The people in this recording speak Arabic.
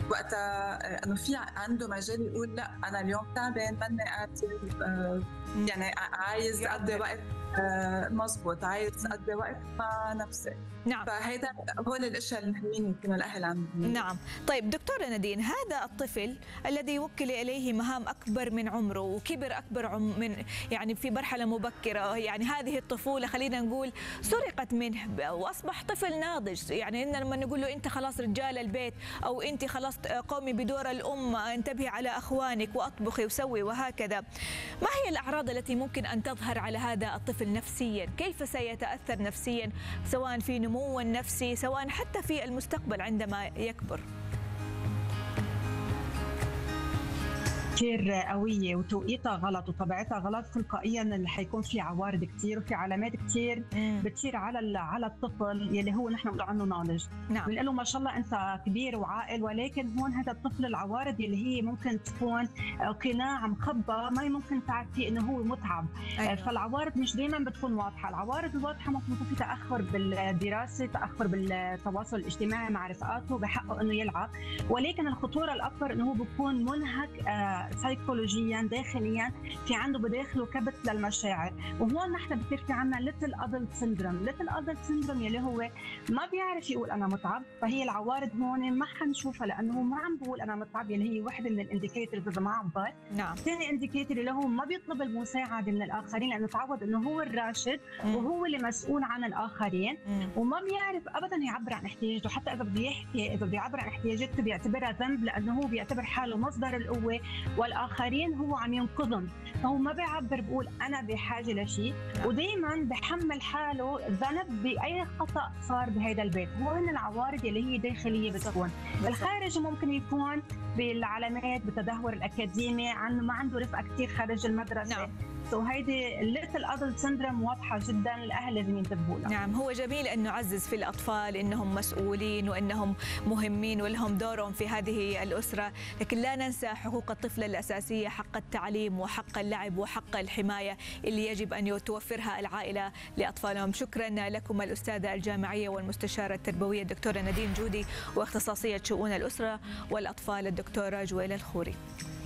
وقتها انه في عنده مجال يقول لا انا اليوم تعبان ماني قادر، يعني عايز اقضي يعبر. وقت مزبوط، عايز اقضي وقت مع نفسي. نعم. فهيدا هول الاشياء المهمين يمكن الاهل عندهم. نعم. طيب دكتورة نادين، هذا الطفل الذي وكل إليه مهام أكبر من عمره وكبر أكبر من يعني في مرحلة مبكرة، يعني هذه الطفولة خلينا نقول سرقت منه وأصبح طفل ناضج. يعني إن لما نقول له أنت خلاص رجال البيت أو أنت خلاص قومي بدور الأم، انتبهي على أخوانك وأطبخي وسوي وهكذا، ما هي الأعراض التي ممكن أن تظهر على هذا الطفل نفسيا؟ كيف سيتأثر نفسيا سواء في نموه النفسي سواء حتى في المستقبل عندما يكبر؟ كتير قوية وتوقيتها غلط وطبيعتها غلط. تلقائيا اللي حيكون في عوارض كتير وفي علامات كتير بتصير على الطفل يلي هو نحن بنقول عنه ناضج. نعم. بنقول له ما شاء الله انت كبير وعاقل، ولكن هون هذا الطفل العوارض يلي هي ممكن تكون قناع مخبى ما ممكن تعرفي انه هو متعب. أيوة. فالعوارض مش دائما بتكون واضحه. العوارض الواضحه ممكن يكون في تاخر بالدراسه، تاخر بالتواصل الاجتماعي مع رفقاته، بحقه انه يلعب، ولكن الخطوره الاكبر انه هو بيكون منهك سايكولوجيا داخليا، في عنده بداخله كبت للمشاعر. وهون نحن بصير في عندنا ليتل ادلت سيندروم. ليتل ادلت سيندروم يلي هو ما بيعرف يقول انا متعب، فهي العوارض هون ما حنشوفها لانه ما عم بقول انا متعب، يلي هي وحده من الانديكيتورز اذا ما عبر. نعم. ثاني انديكيتور اللي هو ما بيطلب المساعده من الاخرين لانه تعود انه هو الراشد وهو اللي مسؤول عن الاخرين، وما بيعرف ابدا يعبر عن احتياجاته. حتى اذا بده يحكي، اذا بده يعبر عن احتياجاته بيعتبرها ذنب لانه هو بيعتبر حاله مصدر القوه والآخرين هو عم ينقذهم، فهو ما بيعبر بقول أنا بحاجة لشيء، ودائما بحمل حاله ذنب بأي خطأ صار بهذا البيت. هو هن العوارض اللي هي داخلية بتكون. بالخارج ممكن يكون بالعلامات بالتدهور الأكاديمي، عنه ما عنده رفقة كثير خارج المدرسة. نعم. وهيدي الليتل ادلت سندروم واضحه جدا، الاهل لازم ينتبهوا لها. نعم. هو جميل أن نعزز في الأطفال إنهم مسؤولين وإنهم مهمين ولهم دورهم في هذه الأسرة، لكن لا ننسى حقوق الطفل الأساسية، حق التعليم وحق اللعب وحق الحماية اللي يجب أن توفرها العائلة لأطفالهم. شكرا لكم الأستاذة الجامعية والمستشارة التربوية الدكتورة نادين جودي، واختصاصية شؤون الأسرة والأطفال الدكتورة جويلة الخوري.